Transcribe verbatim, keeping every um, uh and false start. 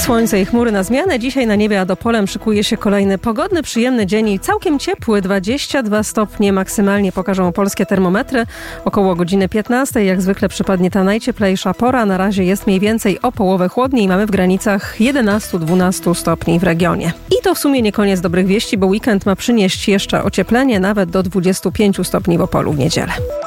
Słońce i chmury na zmianę. Dzisiaj na niebie, a do polem szykuje się kolejny pogodny, przyjemny dzień i całkiem ciepły. dwadzieścia dwa stopnie maksymalnie pokażą polskie termometry. Około godziny piętnastej jak zwykle przypadnie ta najcieplejsza pora. Na razie jest mniej więcej o połowę chłodniej. Mamy w granicach jedenaście do dwunastu stopni w regionie. I to w sumie nie koniec dobrych wieści, bo weekend ma przynieść jeszcze ocieplenie nawet do dwudziestu pięciu stopni w Opolu w niedzielę.